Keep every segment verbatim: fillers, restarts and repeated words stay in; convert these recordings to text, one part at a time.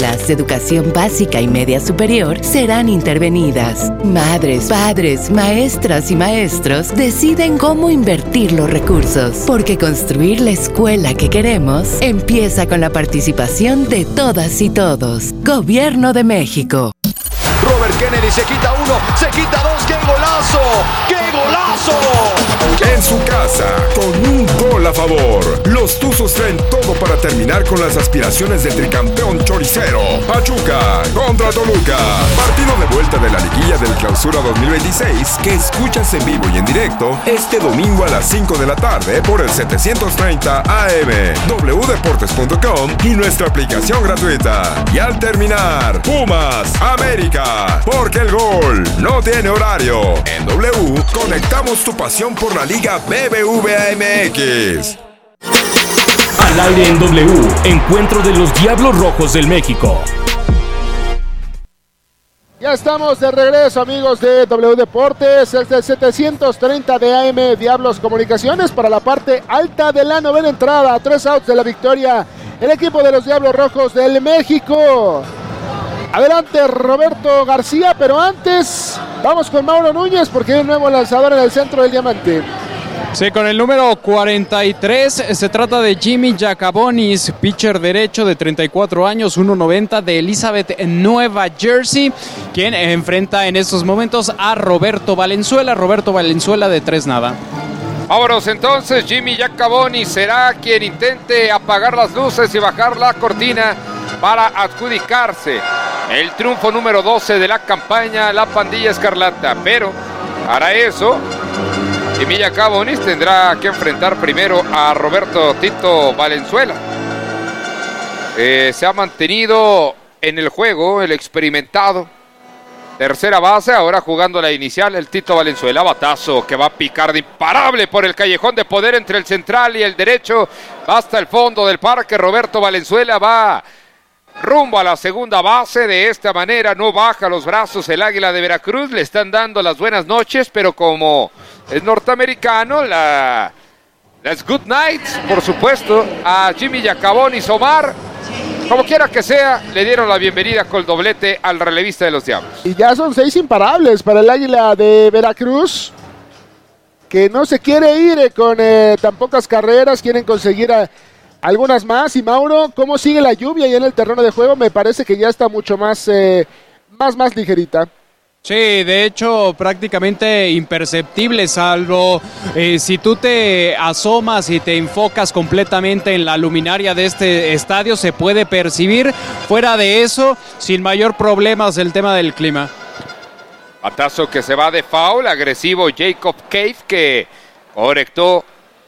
educación básica y media superior serán intervenidas. Madres, padres, maestras y maestros deciden cómo invertir los recursos, porque construir la escuela que queremos empieza con la participación de todas y todos. Gobierno de México. Robert Kennedy se quita uno, se quita dos, ¡qué golazo! ¡Qué golazo! En su casa, con un gol a favor, los Tuzos traen todo para terminar con las aspiraciones del tricampeón choricero. Pachuca contra Toluca. Partido de vuelta de la liguilla del Clausura dos mil veintiséis que escuchas en vivo y en directo este domingo a las cinco de la tarde por el setecientos treinta A M, doble u deportes punto com y nuestra aplicación gratuita. Y al terminar, Pumas, América, porque el gol no tiene horario. En W conectamos tu pasión por la Liga B B V A M X. Al aire en W, encuentro de los Diablos Rojos del México. Ya estamos de regreso, amigos de W Deportes, el de setecientos treinta de A M Diablos Comunicaciones para la parte alta de la novena entrada. Tres outs de la victoria, el equipo de los Diablos Rojos del México. Adelante Roberto García, pero antes vamos con Mauro Núñez porque hay un nuevo lanzador en el centro del diamante. Sí, con el número cuarenta y tres se trata de Jimmy Jacabonis, pitcher derecho de treinta y cuatro años, uno noventa, de Elizabeth, Nueva Jersey, quien enfrenta en estos momentos a Roberto Valenzuela, Roberto Valenzuela de tres nada. Vámonos entonces, Jimmy Jacabonis será quien intente apagar las luces y bajar la cortina para adjudicarse el triunfo número doce de la campaña La Pandilla Escarlata, pero para eso Jimmy Jacabonis tendrá que enfrentar primero a Roberto Tito Valenzuela. Eh, se ha mantenido en el juego el experimentado tercera base, ahora jugando la inicial, el Tito Valenzuela. Batazo que va a picar de imparable por el callejón de poder entre el central y el derecho, hasta el fondo del parque. Roberto Valenzuela va rumbo a la segunda base. De esta manera no baja los brazos el Águila de Veracruz. Le están dando las buenas noches, pero como es norteamericano, la, las good nights, por supuesto, a Jimmy Jacabonis. Omar, como quiera que sea, le dieron la bienvenida con el doblete al relevista de los Diablos. Y ya son seis imparables para el Águila de Veracruz, que no se quiere ir con eh, tan pocas carreras, quieren conseguir a algunas más. Y Mauro, ¿cómo sigue la lluvia ahí en el terreno de juego? Me parece que ya está mucho más, eh, más, más ligerita. Sí, de hecho prácticamente imperceptible, salvo eh, si tú te asomas y te enfocas completamente en la luminaria de este estadio, se puede percibir. Fuera de eso, sin mayor problemas el tema del clima. Batazo que se va de foul, agresivo Jacob Cave, que conectó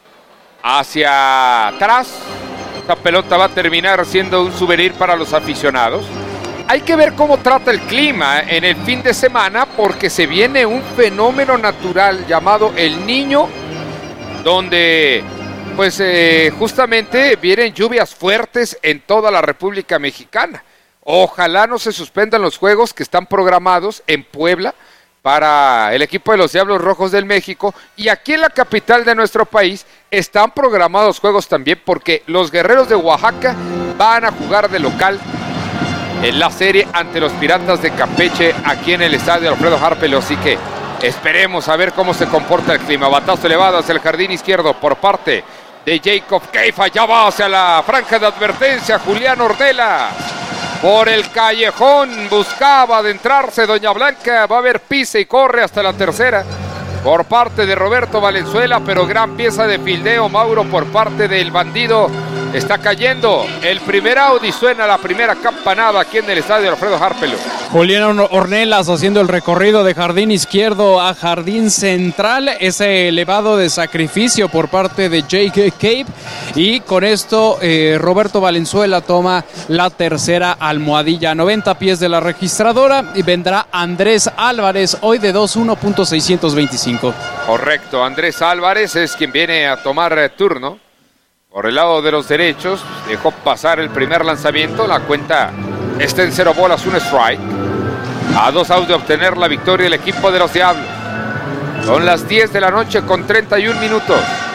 hacia atrás. Esta pelota va a terminar siendo un souvenir para los aficionados. Hay que ver cómo trata el clima en el fin de semana, porque se viene un fenómeno natural llamado El Niño, donde pues eh, justamente vienen lluvias fuertes en toda la República Mexicana. Ojalá no se suspendan los juegos que están programados en Puebla para el equipo de los Diablos Rojos del México, y aquí en la capital de nuestro país están programados juegos también, porque los Guerreros de Oaxaca van a jugar de local en la serie ante los Piratas de Campeche aquí en el estadio Alfredo Harpelo. Así que esperemos a ver cómo se comporta el clima. Batazo elevado hacia el jardín izquierdo por parte de Jacob Cave. Allá va hacia la franja de advertencia Julián Ornelas. Por el callejón buscaba adentrarse Doña Blanca. Va a haber pisa y corre hasta la tercera por parte de Roberto Valenzuela, pero gran pieza de fildeo, Mauro, por parte del bandido. Está cayendo el primer out y suena la primera campanada aquí en el estadio Alfredo Harpelo. Julián Ornelas haciendo el recorrido de jardín izquierdo a jardín central, ese elevado de sacrificio por parte de Jake Cave, y con esto eh, Roberto Valenzuela toma la tercera almohadilla. noventa pies de la registradora, y vendrá Andrés Álvarez, hoy de dos uno punto seiscientos veinticinco. Correcto, Andrés Álvarez es quien viene a tomar eh, turno por el lado de los derechos. Dejó pasar el primer lanzamiento, la cuenta está en cero bolas, un strike. A dos outs de obtener la victoria el equipo de los Diablos. Son las diez de la noche con treinta y un minutos.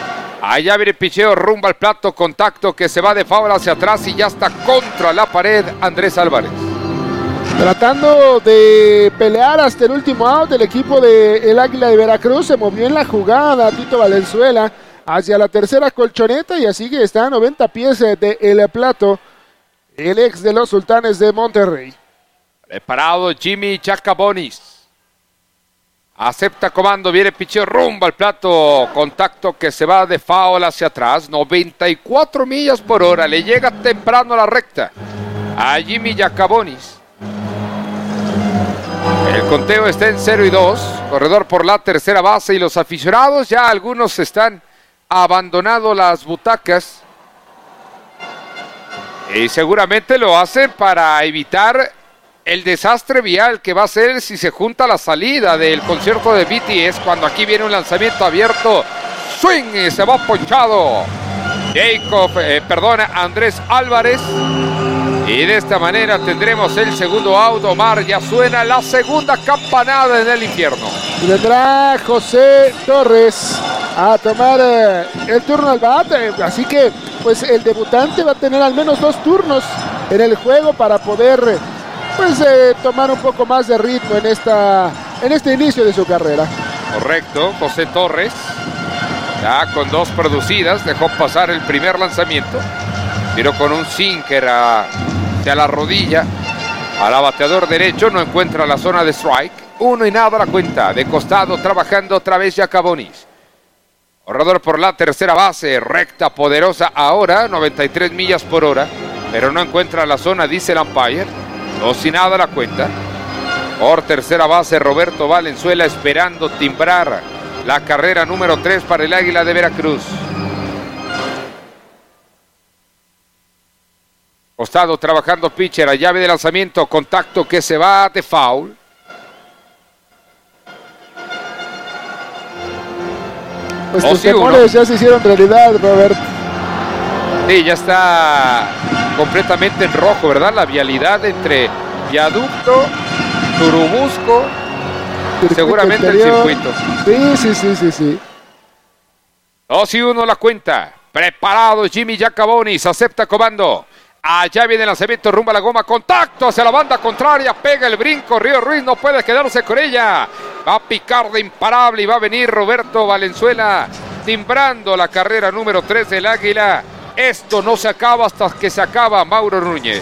Allá viene el picheo rumbo al plato, contacto que se va de foul hacia atrás y ya está contra la pared Andrés Álvarez. Tratando de pelear hasta el último out, el equipo del Águila de Veracruz se movió en la jugada. Tito Valenzuela hacia la tercera colchoneta y así que está a noventa pies del plato el ex de los Sultanes de Monterrey. Preparado Jimmy Jacabonis. Acepta comando, viene picheo rumbo al plato, contacto que se va de foul hacia atrás, noventa y cuatro millas por hora, le llega temprano a la recta a Jimmy Jacabonis. El conteo está en cero y dos, corredor por la tercera base y los aficionados ya algunos están abandonando las butacas y seguramente lo hacen para evitar el desastre vial que va a ser si se junta la salida del concierto de B T S cuando aquí viene un lanzamiento abierto. Swing y se va ponchado. Jacob, eh, perdona, Andrés Álvarez. Y de esta manera tendremos el segundo out. Omar, ya suena la segunda campanada en el infierno. Y vendrá José Torres a tomar eh, el turno al bat. Eh, así que pues el debutante va a tener al menos dos turnos en el juego para poder pues eh, tomar un poco más de ritmo en esta en este inicio de su carrera. Correcto, José Torres ya con dos producidas, dejó pasar el primer lanzamiento, tiró con un sinker a, hacia la rodilla al bateador derecho, no encuentra la zona de strike, uno y nada la cuenta, de costado trabajando otra vez Jacabonis. Corredor por la tercera base, recta poderosa ahora, noventa y tres millas por hora, pero no encuentra la zona, dice el umpire. Dos y nada la cuenta. Por tercera base Roberto Valenzuela esperando timbrar la carrera número tres para el Águila de Veracruz. Costado trabajando pitcher, a llave de lanzamiento, contacto que se va de foul. Pues tus temores ya se hicieron realidad, Robert. Sí, ya está completamente en rojo, ¿verdad? La vialidad entre Viaducto, Turubusco, circuito seguramente interior. El circuito. Sí, sí, sí, sí, sí. Dos y uno la cuenta. Preparado Jimmy Jacabonis, acepta comando. Allá viene el lanzamiento rumbo a la goma, contacto hacia la banda contraria, pega el brinco, Río Ruiz no puede quedarse con ella. Va a picar de imparable y va a venir Roberto Valenzuela timbrando la carrera número tres del Águila. Esto no se acaba hasta que se acaba, Mauro Núñez.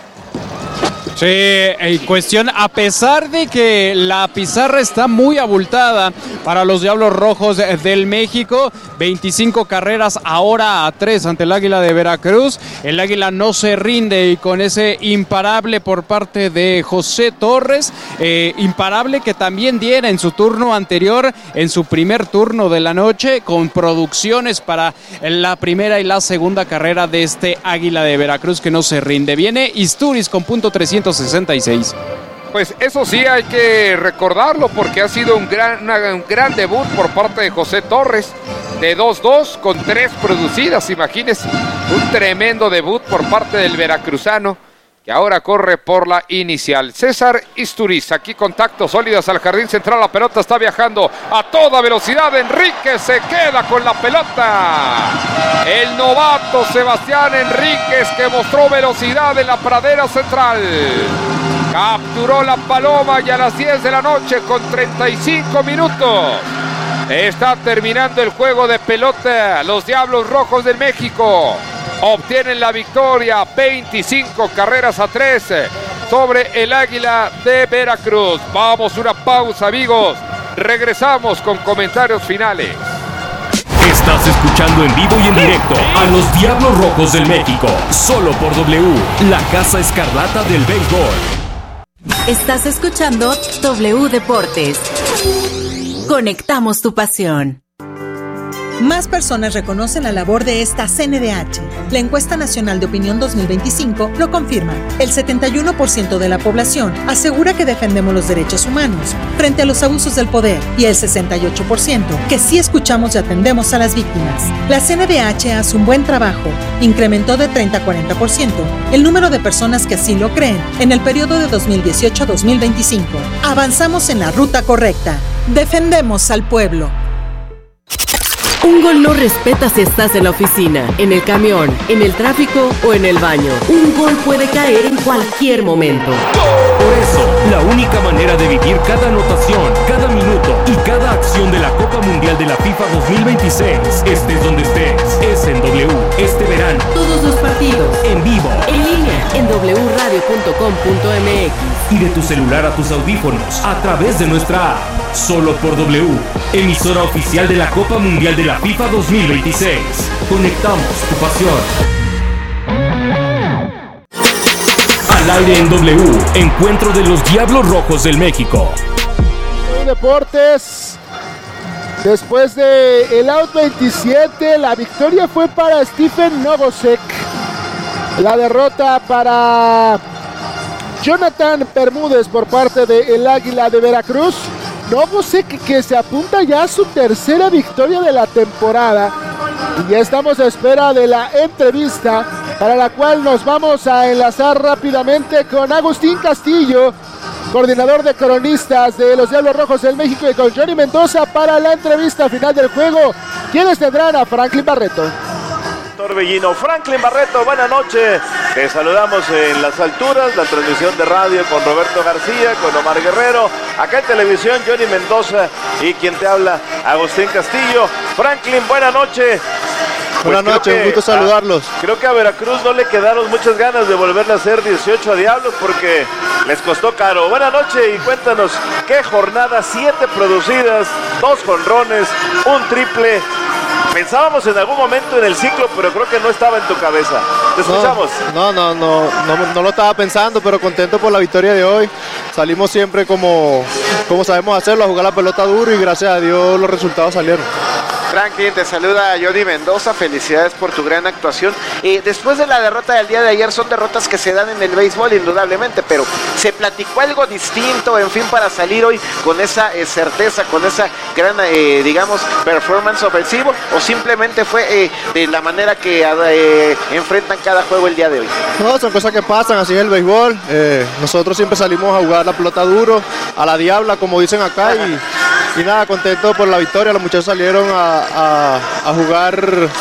Sí, en cuestión, a pesar de que la pizarra está muy abultada para los Diablos Rojos del México, veinticinco carreras ahora a tres ante el Águila de Veracruz. El Águila no se rinde y con ese imparable por parte de José Torres, eh, imparable que también diera en su turno anterior, en su primer turno de la noche, con producciones para la primera y la segunda carrera de este Águila de Veracruz que no se rinde. Viene Isturiz con punto trescientos sesenta y seis. Pues eso sí hay que recordarlo porque ha sido un gran, una, un gran debut por parte de José Torres de dos dos con tres producidas, imagínense, un tremendo debut por parte del veracruzano que ahora corre por la inicial. César Isturiz, aquí contactos sólidos al jardín central, la pelota está viajando a toda velocidad, Enríquez se queda con la pelota. El novato Sebastián Enríquez que mostró velocidad en la pradera central. Capturó la paloma y a las diez de la noche con treinta y cinco minutos. Está terminando el juego de pelota. Los Diablos Rojos del México obtienen la victoria, veinticinco carreras a tres sobre el Águila de Veracruz. Vamos a una pausa, amigos. Regresamos con comentarios finales. Estás escuchando en vivo y en directo a los Diablos Rojos del México, solo por W, la Casa Escarlata del Béisbol. Estás escuchando W Deportes. Conectamos tu pasión. Más personas reconocen la labor de esta C N D H. La encuesta nacional de opinión dos mil veinticinco lo confirma. El setenta y uno por ciento de la población asegura que defendemos los derechos humanos frente a los abusos del poder y el sesenta y ocho por ciento que sí escuchamos y atendemos a las víctimas. La C N D H hace un buen trabajo. Incrementó de treinta a cuarenta por ciento el número de personas que así lo creen en el periodo de dos mil dieciocho a dos mil veinticinco. Avanzamos en la ruta correcta. Defendemos al pueblo. Un gol no respeta si estás en la oficina, en el camión, en el tráfico o en el baño. Un gol puede caer en cualquier momento. Por eso, la única manera de vivir cada anotación, cada minuto y cada acción de la Copa Mundial de la FIFA dos mil veintiséis, estés donde estés, es en W este verano. Todos los partidos, en vivo, en línea, en doble u radio punto com punto m x y de tu celular a tus audífonos a través de nuestra app. Solo por W, emisora oficial de la Copa Mundial de la FIFA dos mil veintiséis. Conectamos tu pasión. Al aire en W, encuentro de los Diablos Rojos del México. Deportes. Después de el out veintisiete, la victoria fue para Stephen Novosek. La derrota para Jonathan Bermúdez por parte del Águila de Veracruz. Novosek, que se apunta ya a su tercera victoria de la temporada. Y ya estamos a espera de la entrevista, para la cual nos vamos a enlazar rápidamente con Agustín Castillo, coordinador de cronistas de los Diablos Rojos del México, y con Johnny Mendoza para la entrevista final del juego, quienes tendrán a Franklin Barreto. Torbellino. Franklin Barreto, buenas noches. Te saludamos en las alturas, la transmisión de radio con Roberto García, con Omar Guerrero, acá en televisión Johnny Mendoza y quien te habla, Agustín Castillo. Franklin, buenas noches. Pues buenas noches, un gusto saludarlos. A, creo que a Veracruz no le quedaron muchas ganas de volverle a hacer dieciocho a Diablos porque les costó caro. Buenas noches y cuéntanos, qué jornada, siete producidas, dos jonrones, un triple. Pensábamos en algún momento en el ciclo, pero creo que no estaba en tu cabeza. Te escuchamos. No, no, no, no, no, no lo estaba pensando, pero contento por la victoria de hoy. Salimos siempre como, como sabemos hacerlo, a jugar la pelota duro y gracias a Dios los resultados salieron. Franklin, te saluda Johnny Mendoza, felicidades por tu gran actuación. Eh, después de la derrota del día de ayer, son derrotas que se dan en el béisbol indudablemente, pero ¿se platicó algo distinto, en fin, para salir hoy con esa eh, certeza, con esa gran, eh, digamos, performance ofensivo, o simplemente fue eh, de la manera que eh, enfrentan cada juego el día de hoy? No, son cosas que pasan, así es el béisbol. Eh, nosotros siempre salimos a jugar la pelota duro, a la diabla, como dicen acá, y... Y nada, contento por la victoria. Los muchachos salieron a, a, a jugar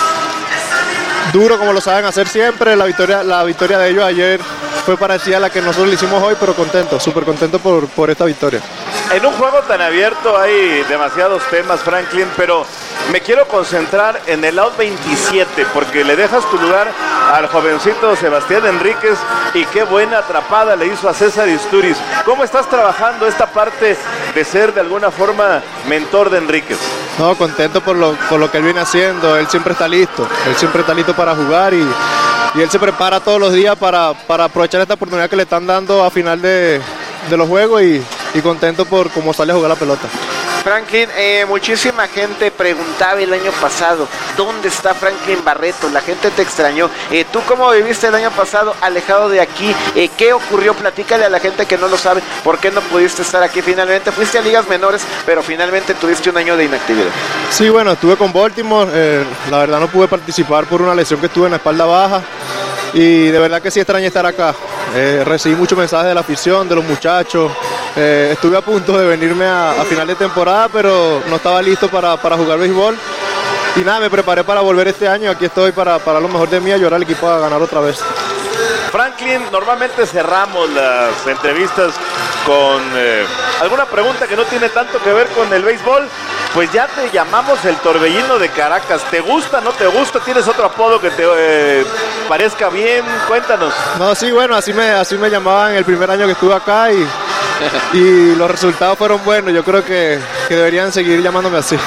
duro como lo saben hacer siempre. La victoria, la victoria de ellos ayer fue parecida a la que nosotros le hicimos hoy, pero contento, súper contento por, por esta victoria. En un juego tan abierto hay demasiados temas, Franklin, pero me quiero concentrar en el out veintisiete, porque le dejas tu lugar al jovencito Sebastián Enríquez y qué buena atrapada le hizo a César Isturiz. ¿Cómo estás trabajando esta parte de ser de alguna forma mentor de Enríquez? No, contento por lo, por lo que él viene haciendo. Él siempre está listo, él siempre está listo para jugar y, y él se prepara todos los días para, para aprovechar esta oportunidad que le están dando a final de, de los juegos y, y contento por cómo sale a jugar la pelota. Franklin, eh, muchísima gente preguntaba el año pasado, ¿dónde está Franklin Barreto? La gente te extrañó. Eh, ¿Tú cómo viviste el año pasado alejado de aquí? Eh, ¿Qué ocurrió? Platícale a la gente que no lo sabe, ¿por qué no pudiste estar aquí finalmente? Fuiste a ligas menores, pero finalmente tuviste un año de inactividad. Sí, bueno, estuve con Baltimore, eh, la verdad no pude participar por una lesión que estuve en la espalda baja. Y de verdad que sí extrañé estar acá. Eh, recibí muchos mensajes de la afición, de los muchachos. Eh, estuve a punto de venirme a, a final de temporada, pero no estaba listo para, para jugar béisbol. Y nada, me preparé para volver este año. Aquí estoy para, para lo mejor de mí, ayudar al equipo a ganar otra vez. Franklin, normalmente cerramos las entrevistas con eh, alguna pregunta que no tiene tanto que ver con el béisbol. Pues ya te llamamos el Torbellino de Caracas. ¿Te gusta, no te gusta? ¿Tienes otro apodo que te eh, parezca bien? Cuéntanos. No, sí, bueno, así me, así me llamaban el primer año que estuve acá y, y los resultados fueron buenos. Yo creo que, que deberían seguir llamándome así.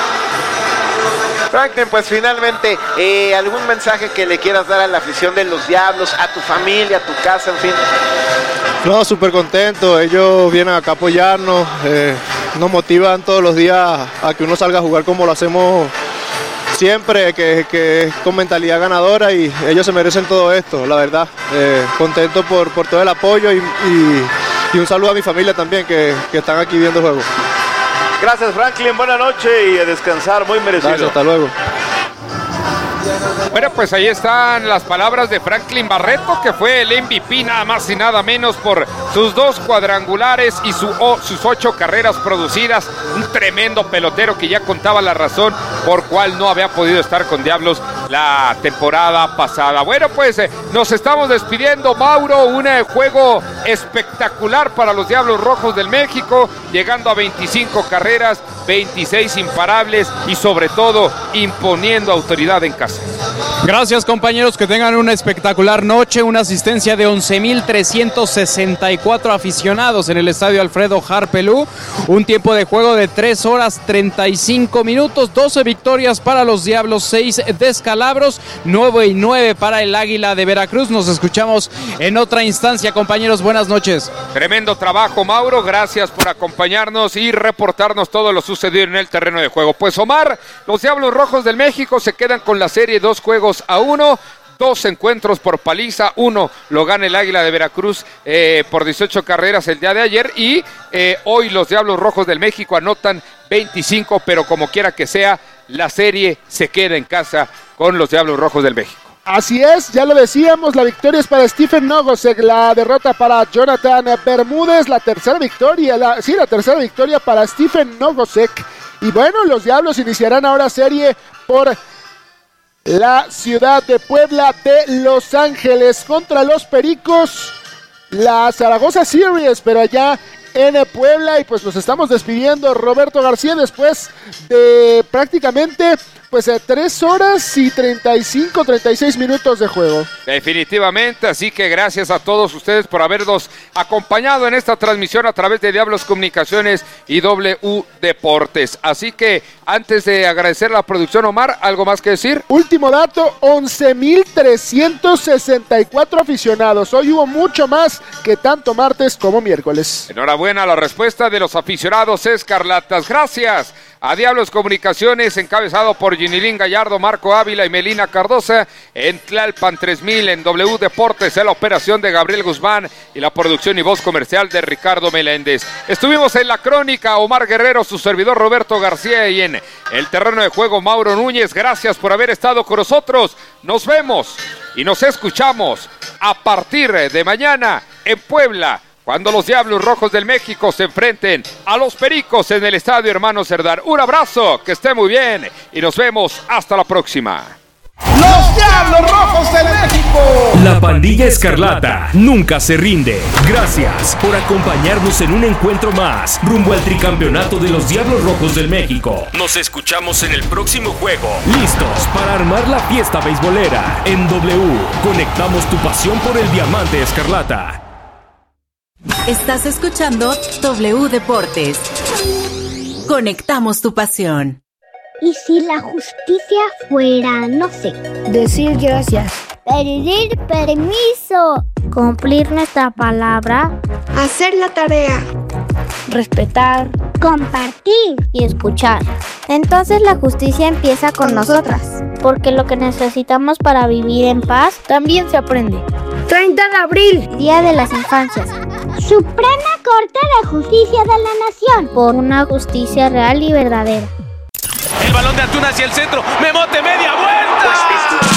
Franklin, pues finalmente, eh, ¿algún mensaje que le quieras dar a la afición de los Diablos, a tu familia, a tu casa, en fin? No, súper contento. Ellos vienen acá a apoyarnos, eh, nos motivan todos los días a que uno salga a jugar como lo hacemos siempre, que, que es con mentalidad ganadora y ellos se merecen todo esto, la verdad. Eh, contento por, por todo el apoyo y, y, y un saludo a mi familia también que, que están aquí viendo el juego. Gracias, Franklin, buena noche y a descansar, muy merecido. Gracias, hasta luego. Bueno, pues ahí están las palabras de Franklin Barreto, que fue el M V P nada más y nada menos por sus dos cuadrangulares y su, oh, sus ocho carreras producidas. Un tremendo pelotero que ya contaba la razón por cual no había podido estar con Diablos la temporada pasada. Bueno, pues eh, nos estamos despidiendo, Mauro, un eh, juego espectacular para los Diablos Rojos del México, llegando a veinticinco carreras, veintiséis imparables y sobre todo imponiendo autoridad en casa. Gracias, compañeros, que tengan una espectacular noche, una asistencia de once mil trescientos sesenta y cuatro aficionados en el estadio Alfredo Harpelú, un tiempo de juego de tres horas treinta y cinco minutos, doce victorias para los Diablos, seis descalabros, nueve y nueve para el Águila de Veracruz. Nos escuchamos en otra instancia, compañeros, buenas noches. Tremendo trabajo, Mauro, gracias por acompañarnos y reportarnos todo lo sucedido en el terreno de juego. Pues Omar, los Diablos Rojos del México se quedan con la serie dos juegos a uno, dos encuentros por paliza, uno lo gana el Águila de Veracruz eh, por dieciocho carreras el día de ayer y eh, hoy los Diablos Rojos del México anotan veinticinco, pero como quiera que sea, la serie se queda en casa con los Diablos Rojos del México. Así es, ya lo decíamos, la victoria es para Stephen Nogosek, la derrota para Jonathan Bermúdez, la tercera victoria, la, sí, la tercera victoria para Stephen Nogosek. Y bueno, los Diablos iniciarán ahora serie por la ciudad de Puebla de Los Ángeles contra los Pericos, la Zaragoza Series, pero allá en Puebla. Y pues nos estamos despidiendo, Roberto García, después de prácticamente pues eh, tres horas y treinta y cinco, treinta y seis minutos de juego. Definitivamente, así que gracias a todos ustedes por habernos acompañado en esta transmisión a través de Diablos Comunicaciones y W Deportes. Así que antes de agradecer la producción, Omar, ¿algo más que decir? Último dato, once mil trescientos sesenta y cuatro aficionados. Hoy hubo mucho más que tanto martes como miércoles. Enhorabuena, la respuesta de los aficionados escarlatas. Gracias a Diablos Comunicaciones, encabezado por Ginilín Gallardo, Marco Ávila y Melina Cardosa, en Tlalpan tres mil, en W Deportes, en la operación de Gabriel Guzmán y la producción y voz comercial de Ricardo Meléndez. Estuvimos en la crónica, Omar Guerrero, su servidor Roberto García, y en el terreno de juego, Mauro Núñez. Gracias por haber estado con nosotros. Nos vemos y nos escuchamos a partir de mañana en Puebla, cuando los Diablos Rojos del México se enfrenten a los Pericos en el Estadio Hermano Cerdán. Un abrazo, que esté muy bien y nos vemos hasta la próxima. ¡Los Diablos Rojos del México! La pandilla escarlata nunca se rinde. Gracias por acompañarnos en un encuentro más rumbo al tricampeonato de los Diablos Rojos del México. Nos escuchamos en el próximo juego, listos para armar la fiesta beisbolera. En W, conectamos tu pasión por el diamante escarlata. Estás escuchando W Deportes. Conectamos tu pasión. ¿Y si la justicia fuera, no sé, decir gracias, pedir permiso, cumplir nuestra palabra, hacer la tarea, respetar, compartir y escuchar? Entonces la justicia empieza con nosotras, porque lo que necesitamos para vivir en paz también se aprende. treinta de abril, Día de las Infancias. Suprema Corte de Justicia de la Nación, por una justicia real y verdadera. El balón de Antuna hacia el centro, Memote, media vuelta.